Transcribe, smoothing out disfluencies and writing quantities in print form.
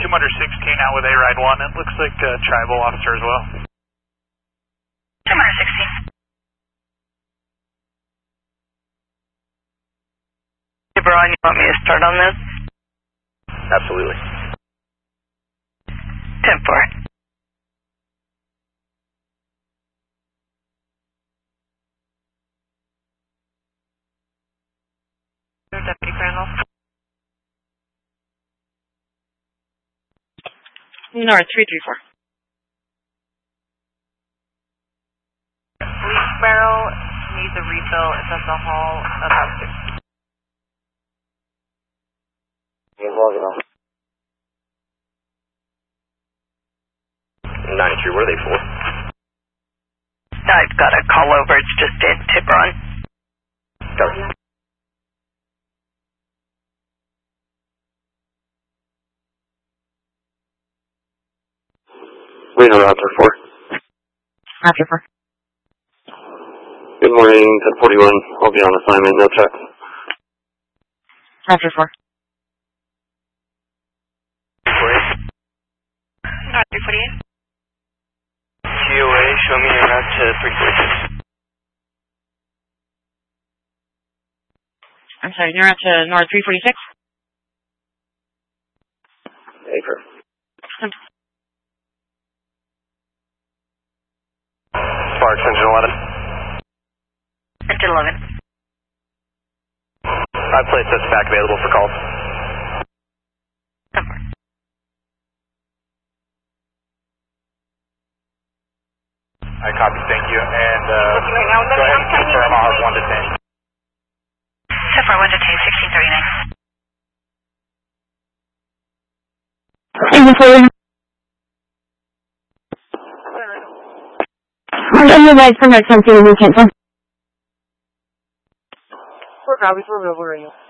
under 16 out with A-Ride 1. It looks like a tribal officer as well. 2 under 16. Hey, Brian, you want me to start on this? Absolutely. 10-4. Deputy Crandall. North 334. Bleach barrel needs a refill. It's at the hall about 6. He's logging off. 93, what are they for? I've got a call over. It's just in Tiburon. Copy. Reno Raptor 4. Raptor 4. Good morning, 1041. I'll be on assignment, no check. Raptor 4. Not 348. TOA, show me your route to 346. I'm sorry, you're out to North 346? Acre. Sparks, engine 11. Engine 11. I placed this back available for calls. 10-4. I copy, thank you. And go ahead and confirm I'll have 1 to 10. 10-4, 1 to 10, 1639. Inventory. I'm your right for next time, so we cancel. 4 copies, we're available right now.